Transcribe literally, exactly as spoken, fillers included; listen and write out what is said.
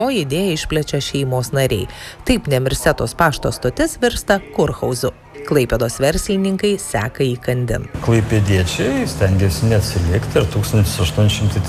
O idėją išplečia šeimos nariai. Taip Nemirsetos pašto stotis virsta kurhauzu. Klaipėdos verslininkai seka įkandin. Klaipėdiečiai stengiasi neatsilikti ir tūkstantis aštuoni šimtai